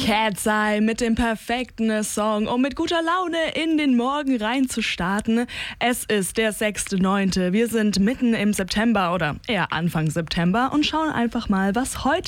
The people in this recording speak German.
Cat's Eye mit dem perfekten Song, um mit guter Laune in den Morgen reinzustarten. Es ist der 6.9. Wir sind mitten im September oder eher Anfang September und schauen einfach mal, was heute